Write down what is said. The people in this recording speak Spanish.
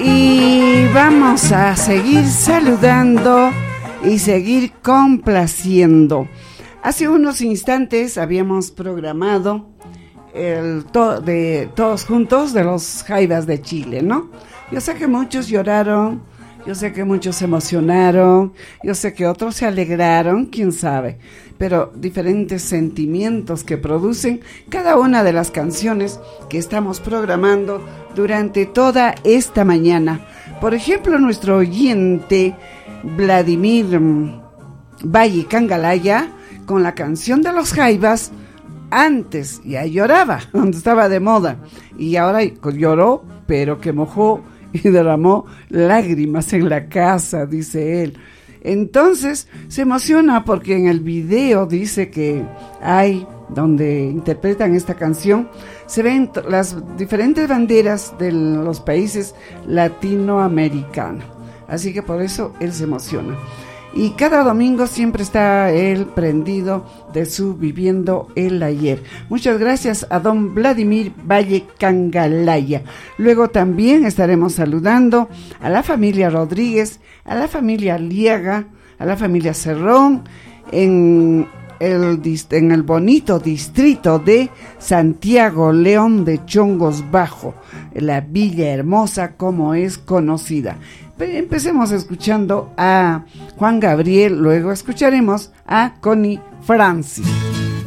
Y vamos a seguir saludando y seguir complaciendo. Hace unos instantes habíamos programado de Todos Juntos de los Jaivas de Chile, ¿no? Yo sé que muchos lloraron, yo sé que muchos se emocionaron, yo sé que otros se alegraron, quién sabe, pero diferentes sentimientos que producen cada una de las canciones que estamos programando durante toda esta mañana. Por ejemplo, nuestro oyente Vladimir Valle Cangalaya, con la canción de los Jaivas, antes ya lloraba, cuando estaba de moda, y ahora lloró, pero que mojó y derramó lágrimas en la casa, dice él. Entonces se emociona porque en el video dice que hay, donde interpretan esta canción, se ven las diferentes banderas de los países latinoamericanos. Así que por eso él se emociona. Y cada domingo siempre está él prendido de su Viviendo el Ayer. Muchas gracias a don Vladimir Valle Cangalaya. Luego también estaremos saludando a la familia Rodríguez, a la familia Liaga, a la familia Cerrón, en el bonito distrito de Santiago León de Chongos Bajo, la Villa Hermosa como es conocida. Empecemos escuchando a Juan Gabriel, luego escucharemos a Connie Francis.